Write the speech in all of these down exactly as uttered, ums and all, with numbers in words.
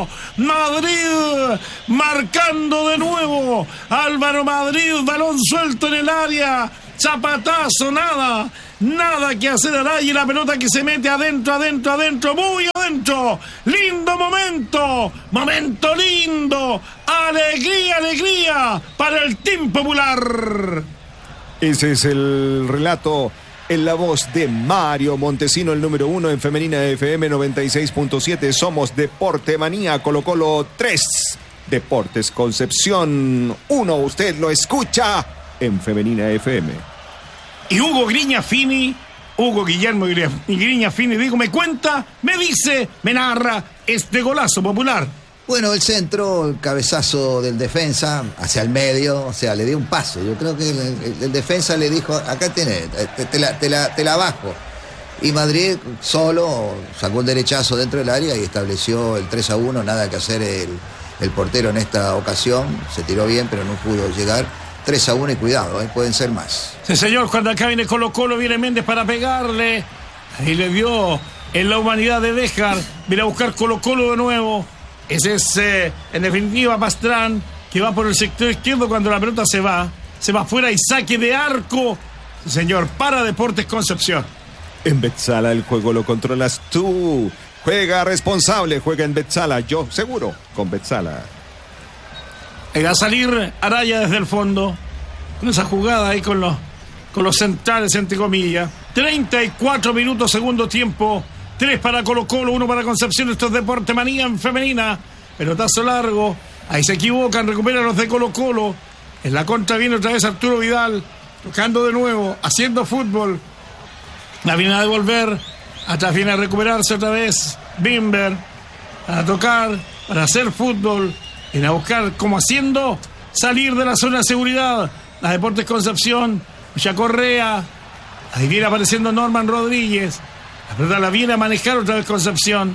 nuevo. Madrid marcando de nuevo. Álvaro Madrid, balón suelto en el área. Zapatazo, nada. Nada que hacer Araya y la pelota que se mete adentro, adentro, adentro, muy adentro. Lindo momento, momento lindo. Alegría, alegría para el Team Popular. Ese es el relato en la voz de Mario Montesino, el número uno en Femenina F M noventa y seis punto siete. Somos Deporte Manía, Colo Colo tres, Deportes Concepción uno. Usted lo escucha en Femenina F M. Y Hugo Griñafini, Hugo Guillermo Griñafini, digo, me cuenta, me dice, me narra este golazo popular. Bueno, el centro, el cabezazo del defensa hacia el medio, o sea, le dio un paso. Yo creo que el, el, el defensa le dijo, acá tenés, te, te, la, te, la, te la bajo. Y Madrid solo sacó un derechazo dentro del área y estableció el tres a uno, nada que hacer el, el portero en esta ocasión. Se tiró bien, pero no pudo llegar. tres a uno y cuidado, ¿eh? Pueden ser más. Sí, señor, cuando acá viene Colo Colo, viene Méndez para pegarle. Ahí le dio en la humanidad de Béjar. Viene a buscar Colo Colo de nuevo. Ese es, eh, en definitiva, Pastrán, que va por el sector izquierdo cuando la pelota se va. Se va afuera y saque de arco. Sí, señor, para Deportes Concepción. En Betzala el juego lo controlas tú. Juega responsable, juega en Betzala. Yo seguro con Betzala. Va a salir Araya desde el fondo, con esa jugada ahí con los, con los centrales, entre comillas. treinta y cuatro minutos, segundo tiempo. tres para Colo Colo, uno para Concepción. Esto es Deporte Manía en femenina. Pelotazo largo. Ahí se equivocan, recuperan los de Colo Colo. En la contra viene otra vez Arturo Vidal, tocando de nuevo, haciendo fútbol. La viene a devolver. Atrás viene a recuperarse otra vez Bimber, para tocar, para hacer fútbol. Viene a buscar, como haciendo, salir de la zona de seguridad. La Deportes Concepción, Mucha Correa. Ahí viene apareciendo Norman Rodríguez. La pelota la viene a manejar otra vez Concepción.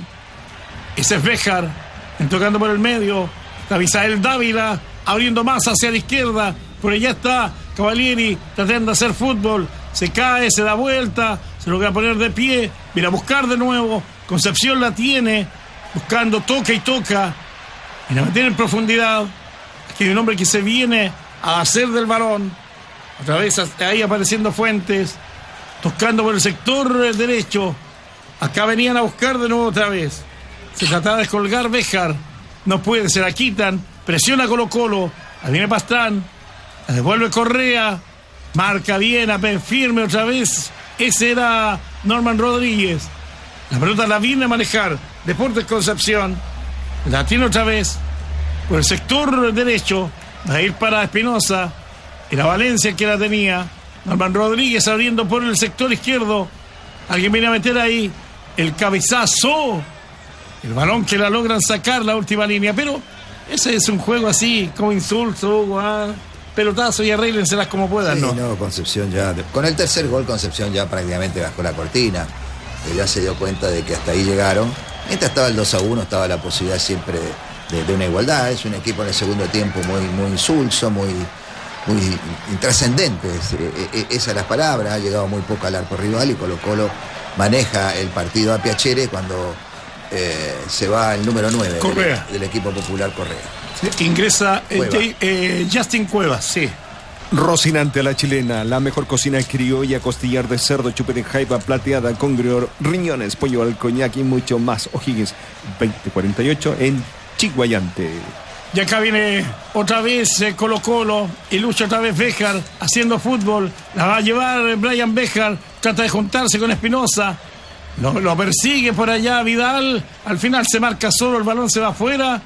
Ese es Béjar, tocando por el medio. Está Misael Dávila, abriendo más hacia la izquierda. Por allá está Cavalieri, tratando de hacer fútbol. Se cae, se da vuelta, se logra poner de pie. Viene a buscar de nuevo. Concepción la tiene, buscando, toca y toca. Y la mantiene en profundidad. Aquí hay un hombre que se viene a hacer del balón. Otra vez ahí apareciendo Fuentes, tocando por el sector derecho. Acá venían a buscar de nuevo otra vez. Se trataba de descolgar Béjar. No puede, se la quitan. Presiona Colo Colo. Ahí viene Pastrán. La devuelve Correa. Marca bien, a firme otra vez. Ese era Norman Rodríguez. La pelota la viene a manejar Deportes Concepción. La tiene otra vez por el sector derecho. Va a ir para Espinosa. Era Valencia que la tenía. Norman Rodríguez abriendo por el sector izquierdo. Alguien viene a meter ahí el cabezazo. El balón que la logran sacar la última línea. Pero ese es un juego así, como insulto, ¿ah? Pelotazo y arréglenselas como puedan, sí, ¿no? No, Concepción ya, con el tercer gol Concepción ya prácticamente bajó la cortina. Ya se dio cuenta de que hasta ahí llegaron. Mientras estaba el dos a uno, estaba la posibilidad siempre de, de una igualdad. Es un equipo en el segundo tiempo muy, muy insulso, muy, muy intrascendente. Esa es la palabra. Ha llegado muy poco al arco rival y Colo Colo maneja el partido a Piacere cuando eh, se va el número nueve del, del equipo popular, Correa. Sí, ingresa eh, eh, Justin Cuevas, sí. Rocinante a la chilena, la mejor cocina criolla, costillar de cerdo, chupete de jaiba plateada con grior, riñones, pollo al coñac y mucho más. O'Higgins veinte cuarenta y ocho en Chiguayante. Y acá viene otra vez eh, Colo Colo y lucha otra vez Béjar haciendo fútbol. La va a llevar Brian Béjar, trata de juntarse con Espinosa. Lo, lo persigue por allá Vidal. Al final se marca solo, el balón se va afuera.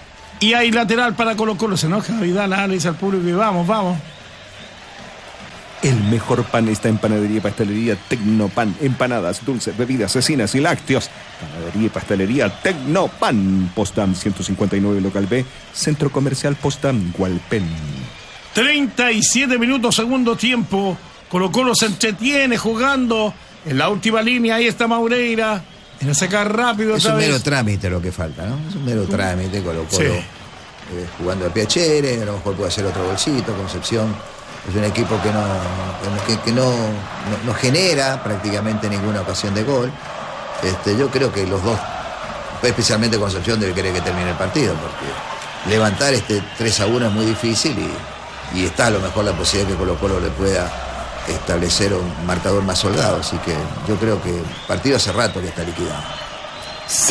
Y hay lateral para Colo Colo. Se enoja Vidal, ah, le dice al público y vamos, vamos. El mejor pan está en Panadería y Pastelería Tecnopan. Empanadas, dulces, bebidas, cecinas y lácteos. Panadería y Pastelería Tecnopan. Postam ciento cincuenta y nueve, local B. Centro Comercial Postam, Hualpén. treinta y siete minutos, segundo tiempo. Colo Colo se entretiene jugando en la última línea. Ahí está Maureira. Viene a sacar rápido es otra vez. Es un mero trámite lo que falta, ¿no? Es un mero trámite. Colo Colo sí. eh, jugando a Piacere. A lo mejor puede hacer otro bolsito. Concepción es un equipo que no, que, que no, no, no genera prácticamente ninguna ocasión de gol. Este, yo creo que los dos especialmente Concepción debe querer que termine el partido, porque levantar este tres a uno es muy difícil y, y está a lo mejor la posibilidad que Colo Colo le pueda establecer un marcador más holgado, así que yo creo que el partido hace rato que está liquidado.